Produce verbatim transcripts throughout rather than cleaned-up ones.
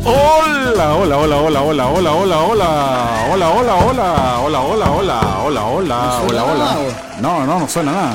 Hola, hola, hola, hola, hola, hola, hola, hola, hola, hola, hola, hola, hola, hola, hola, hola, hola, hola. No, no, no suena nada.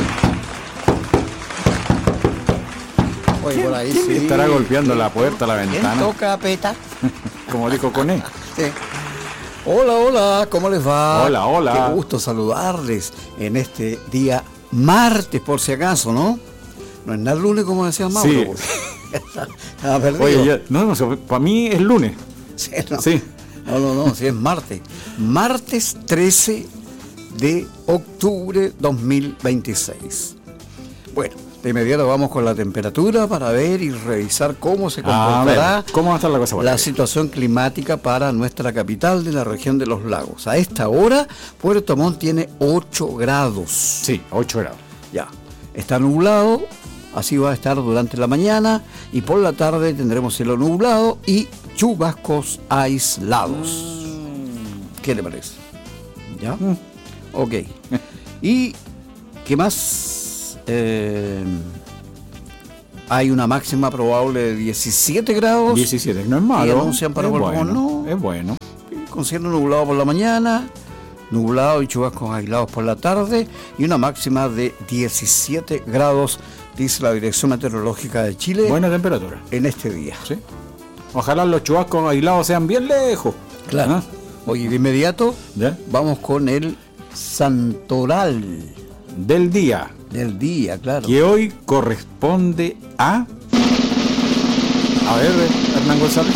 Oye, por ahí ¿Quién sí. estará golpeando la puerta, la ventana? ¿Quién toca peta? Como dijo Coné. Sí. Hola, hola, ¿cómo les va? Hola, hola. Qué gusto saludarles en este día martes, por si acaso, ¿no? No es nada lunes como decía Mauro. Sí. Estaba perdido. Oye, ya, no, no, para mí es lunes. Sí, no. Sí. No, no, no, sí es martes. Martes trece de octubre dos mil veintiséis. Bueno, de inmediato vamos con la temperatura para ver y revisar cómo se comportará A ver, ¿cómo va a estar la cosa? la situación climática para nuestra capital de la región de los lagos. A esta hora, Puerto Montt tiene ocho grados. Sí, ocho grados. Ya, está nublado, así va a estar durante la mañana y por la tarde tendremos cielo nublado y chubascos aislados. Mm. ¿Qué le parece? ¿Ya? Mm. Ok. ¿Y qué más? Eh, hay una máxima probable de diecisiete grados. diecisiete, no es malo. Y anuncian para es Puerto bueno, Montt, no. Es bueno. Con cielo nublado por la mañana, nublado y chubascos aislados por la tarde y una máxima de diecisiete grados, dice la Dirección Meteorológica de Chile. Buena temperatura. En este día. Sí. Ojalá los chubascos aislados sean bien lejos. Claro. ¿Ah? Oye, de inmediato ¿Ya? Vamos con el santoral del día. Del día, claro. Que hoy corresponde a... A ver, Hernán González.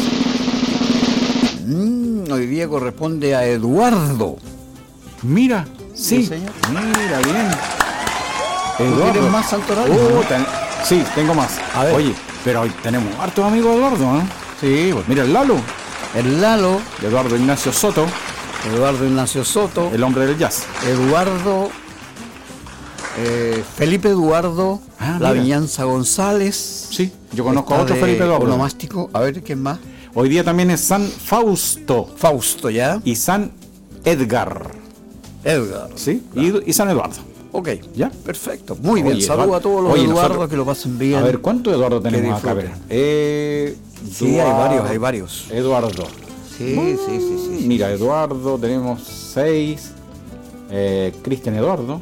Mm, hoy día corresponde a Eduardo. Mira, sí. ¿Sí, señor? Mira, bien. Eduardo. ¿Tienes más santoral? Uh, ten... Sí, tengo más. A ver. Oye, pero hoy tenemos hartos amigos de Eduardo, ¿eh? Sí. Bueno. Mira el Lalo. El Lalo. Eduardo Ignacio Soto. Eduardo Ignacio Soto. El hombre del jazz. Eduardo... Eh, Felipe Eduardo, ah, La Viñanza González. Sí, yo conozco a otro Felipe Eduardo. Onomástico. A ver, ¿quién más? Hoy día también es San Fausto. Fausto, ¿ya? Y San Edgar. Edgar. Sí, claro. y, y San Eduardo. Ok, ¿ya? Perfecto. Muy bien, saludos a todos los Oye, Eduardo, nosotros... que lo pasen bien. A ver, ¿cuántos Eduardo tenemos acá? A ver. Eh, sí, Eduardo. hay varios, hay varios. Eduardo. Sí, mm, sí, sí, sí. Mira, Eduardo, tenemos seis. Eh, Cristian Eduardo.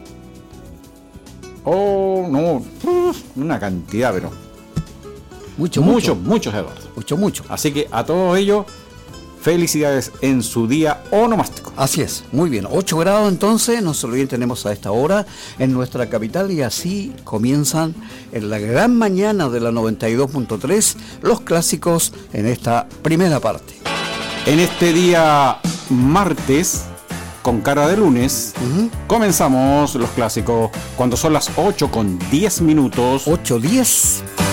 Oh, no, una cantidad, pero mucho, muchos, mucho. muchos Eduardo. Mucho, mucho. Así que a todos ellos, felicidades en su día onomástico. Así es, muy bien. ocho grados entonces, no se olviden, tenemos a esta hora en nuestra capital y así comienzan en la gran mañana de la noventa y dos punto tres los clásicos en esta primera parte. En este día martes, con cara de lunes, uh-huh. comenzamos los clásicos cuando son las ocho con diez minutos. ocho diez.